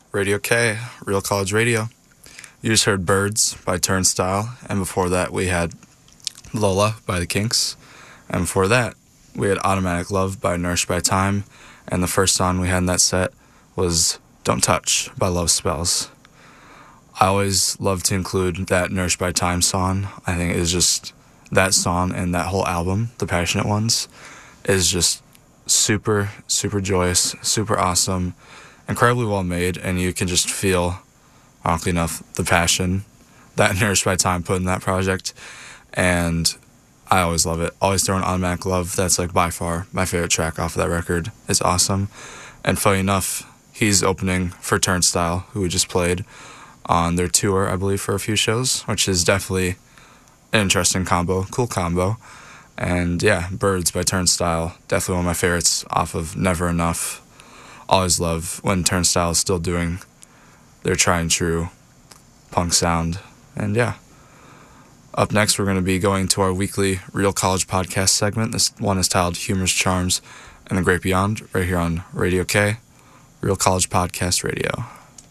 Radio K, Real College Radio. You just heard Birds by Turnstile, and before that we had Lola by the Kinks, and before that we had Automatic Love by Nourished by Time, and the first song we had in that set was Don't Touch by Love Spells. I always love to include that Nourished by Time song. I think it is just that song and that whole album, The Passionate Ones, is just super, super joyous, super awesome, incredibly well made, and you can just feel, ironically enough, the passion that Nourished by Time put in that project, and I always love it. Always throw in Automatic Love. That's like by far my favorite track off of that record. It's awesome, and funny enough, he's opening for Turnstile, who we just played on their tour, I believe, for a few shows, which is definitely an interesting combo, cool combo. And yeah, Birds by Turnstile, definitely one of my favorites off of Never Enough. Always love when Turnstile is still doing their tried and true punk sound. And yeah, up next we're going to be going to our weekly Real College podcast segment. This one is titled Humorous Charms and the Great Beyond, right here on Radio K, Real College Podcast Radio.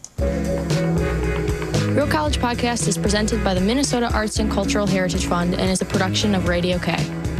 Real College Podcast is presented by the Minnesota Arts and Cultural Heritage Fund and is a production of Radio K.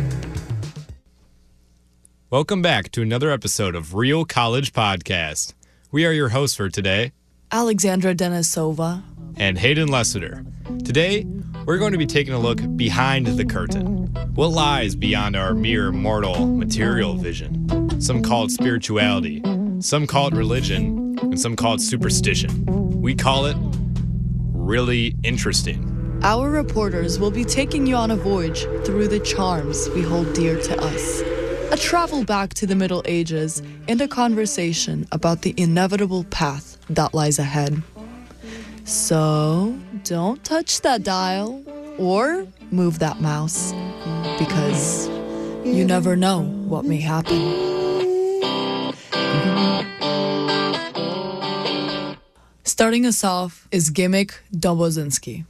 Welcome back to another episode of Real College Podcast. We are your hosts for today, Alexandra Denisova and Hayden Lessiter. Today, we're going to be taking a look behind the curtain. What lies beyond our mere mortal material vision? Some call it spirituality, some call it religion, and some call it superstition. We call it really interesting. Our reporters will be taking you on a voyage through the charms we hold dear to us. A travel back to the Middle Ages and a conversation about the inevitable path that lies ahead. So, don't touch that dial or move that mouse, because you never know what may happen. Starting us off is Gimmick Dobozinski.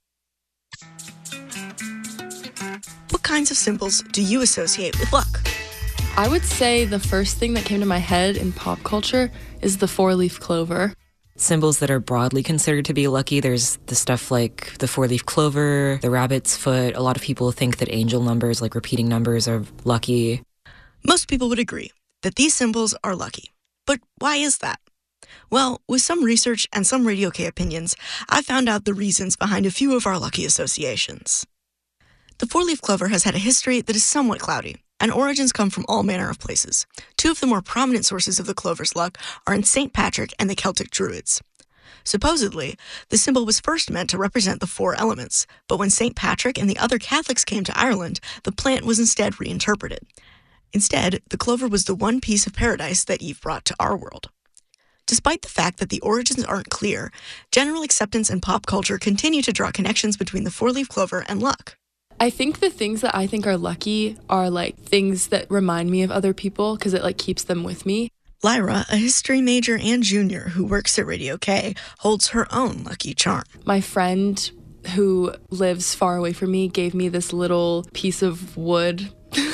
What kinds of symbols do you associate with luck? I would say the first thing that came to my head in pop culture is the four-leaf clover. Symbols that are broadly considered to be lucky, there's the stuff like the four-leaf clover, the rabbit's foot. A lot of people think that angel numbers, like repeating numbers, are lucky. Most people would agree that these symbols are lucky. But why is that? Well, with some research and some Radio K opinions, I found out the reasons behind a few of our lucky associations. The four-leaf clover has had a history that is somewhat cloudy, and origins come from all manner of places. Two of the more prominent sources of the clover's luck are in St. Patrick and the Celtic Druids. Supposedly, the symbol was first meant to represent the four elements, but when St. Patrick and the other Catholics came to Ireland, the plant was instead reinterpreted. Instead, the clover was the one piece of paradise that Eve brought to our world. Despite the fact that the origins aren't clear, general acceptance and pop culture continue to draw connections between the four-leaf clover and luck. I think the things that I think are lucky are like things that remind me of other people because it like keeps them with me. Lyra, a history major and junior who works at Radio K, holds her own lucky charm. My friend who lives far away from me gave me this little piece of wood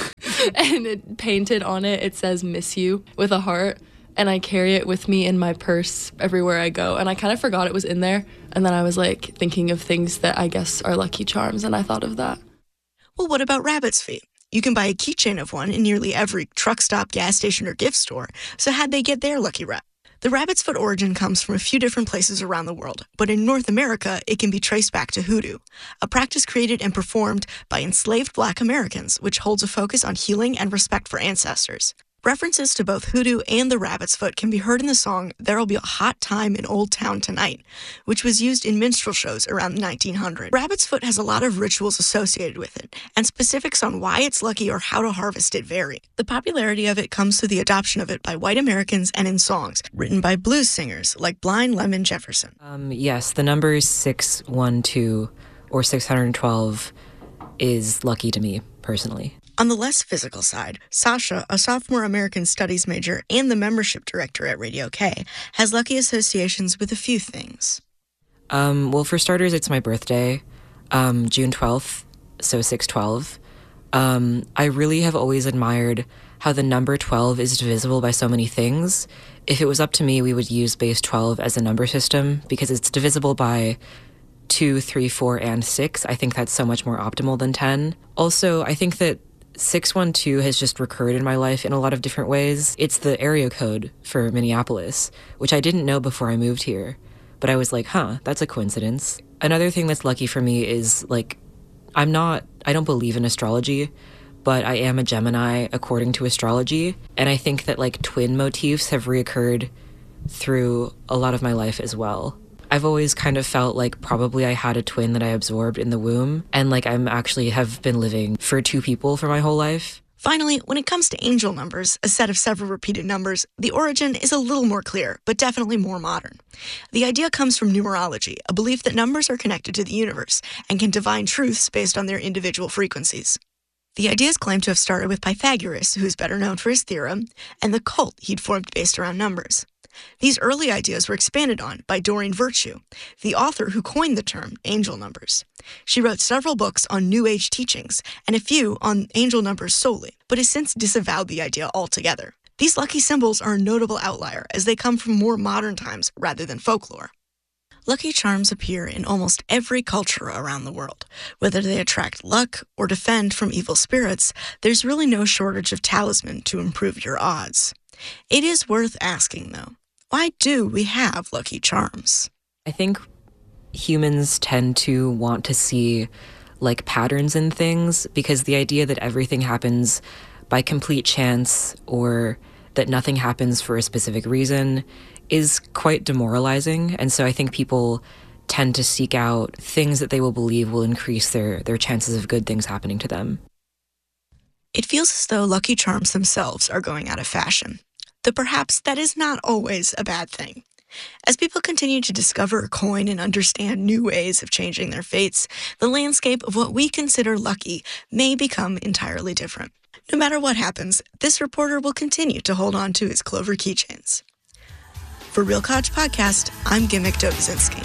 and it painted on it, it says miss you with a heart. And I carry it with me in my purse everywhere I go. And I kind of forgot it was in there. And then I was like thinking of things that I guess are lucky charms. And I thought of that. Well, what about rabbit's feet? You can buy a keychain of one in nearly every truck stop, gas station, or gift store. So how'd they get their lucky wrap? The rabbit's foot origin comes from a few different places around the world, but in North America, it can be traced back to hoodoo, a practice created and performed by enslaved Black Americans, which holds a focus on healing and respect for ancestors. References to both hoodoo and the rabbit's foot can be heard in the song There'll Be a Hot Time in Old Town Tonight, which was used in minstrel shows around 1900. Rabbit's foot has a lot of rituals associated with it, and specifics on why it's lucky or how to harvest it vary. The popularity of it comes through the adoption of it by white Americans and in songs written by blues singers like Blind Lemon Jefferson. Yes, the number 612 or 612 is lucky to me, personally. On the less physical side, Sasha, a sophomore American Studies major and the membership director at Radio K, has lucky associations with a few things. Well, for starters, it's my birthday, June 12th, so 612. I really have always admired how the number 12 is divisible by so many things. If it was up to me, we would use base 12 as a number system because it's divisible by 2, 3, 4, and 6. I think that's so much more optimal than 10. Also, I think that 612 has just recurred in my life in a lot of different ways. It's the area code for Minneapolis, which I didn't know before I moved here. But I was like, that's a coincidence. Another thing that's lucky for me is, like, I don't believe in astrology, but I am a Gemini according to astrology. And I think that, like, twin motifs have reoccurred through a lot of my life as well. I've always kind of felt like probably I had a twin that I absorbed in the womb. And, like, I'm actually have been living for two people for my whole life. Finally, when it comes to angel numbers, a set of several repeated numbers, the origin is a little more clear, but definitely more modern. The idea comes from numerology, a belief that numbers are connected to the universe and can divine truths based on their individual frequencies. The idea is claimed to have started with Pythagoras, who's better known for his theorem, and the cult he'd formed based around numbers. These early ideas were expanded on by Doreen Virtue, the author who coined the term angel numbers. She wrote several books on New Age teachings and a few on angel numbers solely, but has since disavowed the idea altogether. These lucky symbols are a notable outlier as they come from more modern times rather than folklore. Lucky charms appear in almost every culture around the world. Whether they attract luck or defend from evil spirits, there's really no shortage of talisman to improve your odds. It is worth asking, though, why do we have lucky charms? I think humans tend to want to see, like, patterns in things because the idea that everything happens by complete chance or that nothing happens for a specific reason is quite demoralizing. And so I think people tend to seek out things that they will believe will increase their chances of good things happening to them. It feels as though lucky charms themselves are going out of fashion, though perhaps that is not always a bad thing. As people continue to discover, coin, and understand new ways of changing their fates, the landscape of what we consider lucky may become entirely different. No matter what happens, this reporter will continue to hold on to his Clover keychains. For Real College Podcast, I'm Gimmick Dobuzinski.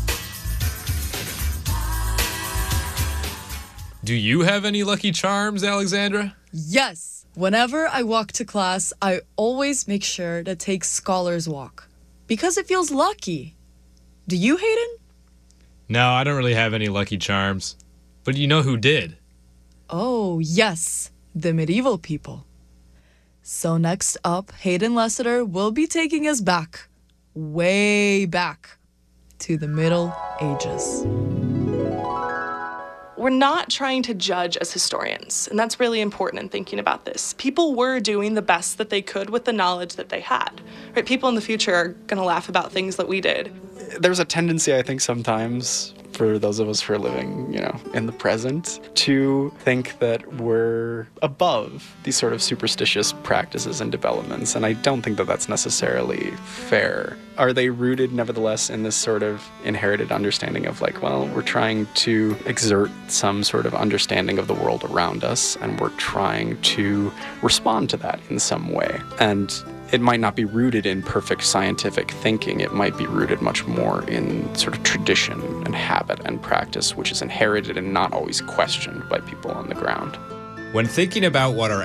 Do you have any lucky charms, Alexandra? Yes. Whenever I walk to class, I always make sure to take Scholar's Walk because it feels lucky. Do you, Hayden? No, I don't really have any lucky charms. But you know who did? Oh, yes, the medieval people. So next up, Hayden Lessiter will be taking us back, way back, to the Middle Ages. We're not trying to judge as historians, and that's really important in thinking about this. People were doing the best that they could with the knowledge that they had. Right? People in the future are going to laugh about things that we did. There's a tendency, I think, sometimes for those of us who are living, in the present, to think that we're above these sort of superstitious practices and developments, and I don't think that that's necessarily fair. Are they rooted, nevertheless, in this sort of inherited understanding of we're trying to exert some sort of understanding of the world around us, and we're trying to respond to that in some way. And it might not be rooted in perfect scientific thinking. It might be rooted much more in sort of tradition and habit and practice, which is inherited and not always questioned by people on the ground. When thinking about what our